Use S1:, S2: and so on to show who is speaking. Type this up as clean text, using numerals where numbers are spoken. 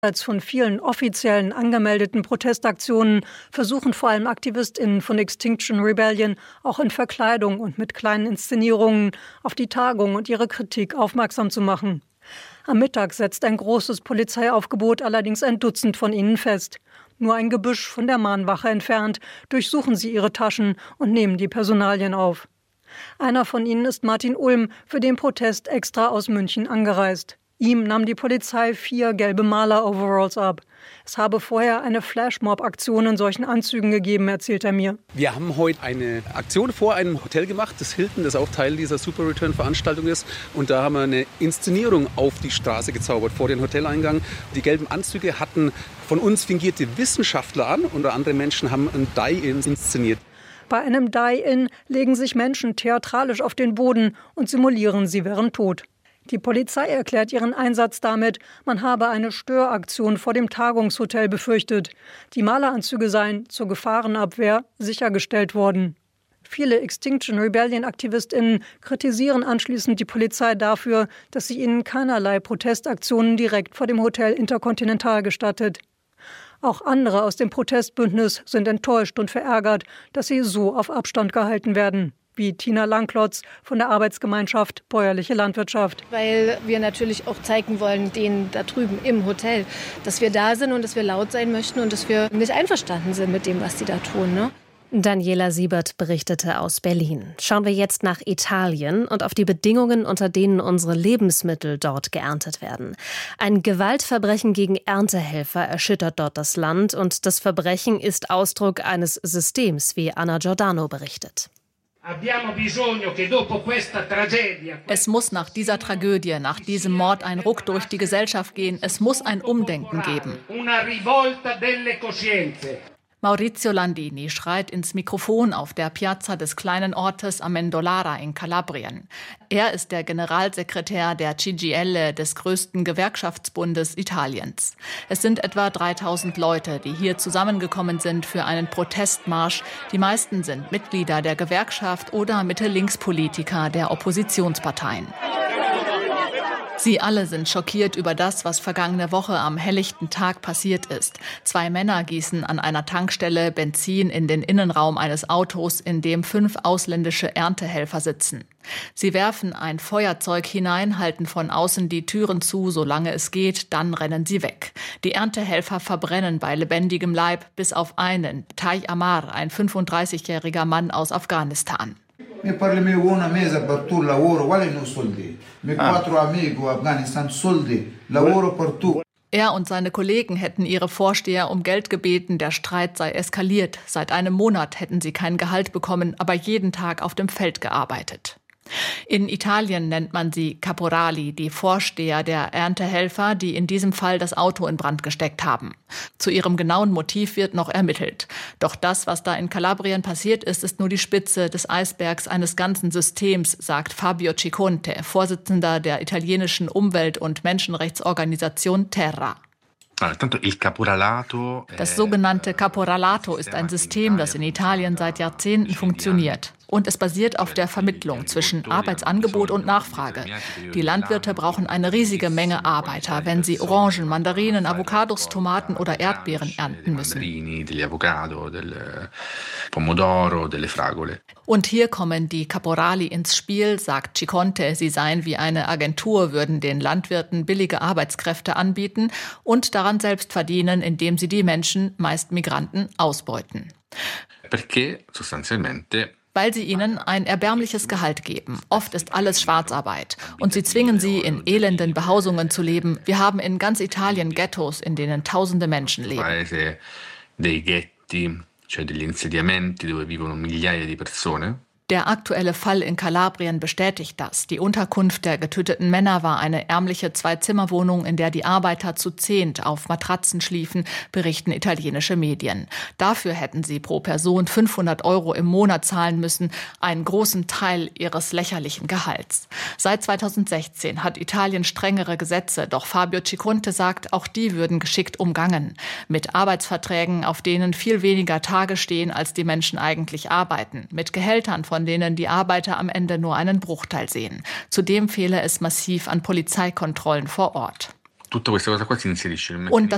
S1: Als von vielen offiziellen angemeldeten Protestaktionen versuchen vor allem AktivistInnen von Extinction Rebellion auch in Verkleidung und mit kleinen Inszenierungen auf die Tagung und ihre Kritik aufmerksam zu machen. Am Mittag setzt ein großes Polizeiaufgebot allerdings ein Dutzend von ihnen fest. Nur ein Gebüsch von der Mahnwache entfernt durchsuchen sie ihre Taschen und nehmen die Personalien auf. Einer von ihnen ist Martin Ulm, für den Protest extra aus München angereist. Ihm nahm die Polizei 4 gelbe Maler-Overalls ab. Es habe vorher eine Flashmob-Aktion in solchen Anzügen gegeben, erzählt er mir.
S2: Wir haben heute eine Aktion vor einem Hotel gemacht, das Hilton, das auch Teil dieser Super Return-Veranstaltung ist. Und da haben wir eine Inszenierung auf die Straße gezaubert, vor den Hoteleingang. Die gelben Anzüge hatten von uns fingierte Wissenschaftler an und andere Menschen haben ein Die-In inszeniert.
S1: Bei einem Die-In legen sich Menschen theatralisch auf den Boden und simulieren, sie wären tot. Die Polizei erklärt ihren Einsatz damit, man habe eine Störaktion vor dem Tagungshotel befürchtet. Die Maleranzüge seien zur Gefahrenabwehr sichergestellt worden. Viele Extinction Rebellion-AktivistInnen kritisieren anschließend die Polizei dafür, dass sie ihnen keinerlei Protestaktionen direkt vor dem Hotel Intercontinental gestattet. Auch andere aus dem Protestbündnis sind enttäuscht und verärgert, dass sie so auf Abstand gehalten werden. Wie Tina Langklotz von der Arbeitsgemeinschaft Bäuerliche Landwirtschaft.
S3: Weil wir natürlich auch zeigen wollen, denen da drüben im Hotel, dass wir da sind und dass wir laut sein möchten und dass wir nicht einverstanden sind mit dem, was die da tun, ne?
S4: Daniela Siebert berichtete aus Berlin. Schauen wir jetzt nach Italien und auf die Bedingungen, unter denen unsere Lebensmittel dort geerntet werden. Ein Gewaltverbrechen gegen Erntehelfer erschüttert dort das Land und das Verbrechen ist Ausdruck eines Systems, wie Anna Giordano berichtet.
S5: Es muss nach dieser Tragödie, nach diesem Mord ein Ruck durch die Gesellschaft gehen. Es muss ein Umdenken geben. Maurizio Landini schreit ins Mikrofon auf der Piazza des kleinen Ortes Amendolara in Kalabrien. Er ist der Generalsekretär der CGIL, des größten Gewerkschaftsbundes Italiens. Es sind etwa 3000 Leute, die hier zusammengekommen sind für einen Protestmarsch. Die meisten sind Mitglieder der Gewerkschaft oder Mitte-Links-Politiker der Oppositionsparteien. Sie alle sind schockiert über das, was vergangene Woche am helllichten Tag passiert ist. 2 Männer gießen an einer Tankstelle Benzin in den Innenraum eines Autos, in dem 5 ausländische Erntehelfer sitzen. Sie werfen ein Feuerzeug hinein, halten von außen die Türen zu, solange es geht, dann rennen sie weg. Die Erntehelfer verbrennen bei lebendigem Leib, bis auf einen, Tai Amar, ein 35-jähriger Mann aus Afghanistan. Er und seine Kollegen hätten ihre Vorsteher um Geld gebeten, der Streit sei eskaliert. Seit einem Monat hätten sie kein Gehalt bekommen, aber jeden Tag auf dem Feld gearbeitet. In Italien nennt man sie Caporali, die Vorsteher der Erntehelfer, die in diesem Fall das Auto in Brand gesteckt haben. Zu ihrem genauen Motiv wird noch ermittelt. Doch das, was da in Kalabrien passiert ist, ist nur die Spitze des Eisbergs eines ganzen Systems, sagt Fabio Ciconte, Vorsitzender der italienischen Umwelt- und Menschenrechtsorganisation Terra. Das sogenannte Caporalato ist ein System, das in Italien seit Jahrzehnten funktioniert. Und es basiert auf der Vermittlung zwischen Arbeitsangebot und Nachfrage. Die Landwirte brauchen eine riesige Menge Arbeiter, wenn sie Orangen, Mandarinen, Avocados, Tomaten oder Erdbeeren ernten müssen. Und hier kommen die Caporali ins Spiel, sagt Ciconte. Sie seien wie eine Agentur, würden den Landwirten billige Arbeitskräfte anbieten und daran selbst verdienen, indem sie die Menschen, meist Migranten, ausbeuten. Weil sie ihnen ein erbärmliches Gehalt geben. Oft ist alles Schwarzarbeit. Und sie zwingen sie, in elenden Behausungen zu leben. Wir haben in ganz Italien Ghettos, in denen tausende Menschen leben. Der aktuelle Fall in Kalabrien bestätigt das. Die Unterkunft der getöteten Männer war eine ärmliche 2-Zimmer-Wohnung, in der die Arbeiter zu 10 auf Matratzen schliefen, berichten italienische Medien. Dafür hätten sie pro Person 500 € im Monat zahlen müssen, einen großen Teil ihres lächerlichen Gehalts. Seit 2016 hat Italien strengere Gesetze, doch Fabio Ciconte sagt, auch die würden geschickt umgangen. Mit Arbeitsverträgen, auf denen viel weniger Tage stehen, als die Menschen eigentlich arbeiten. Mit Gehältern, von denen die Arbeiter am Ende nur einen Bruchteil sehen. Zudem fehle es massiv an Polizeikontrollen vor Ort. Und das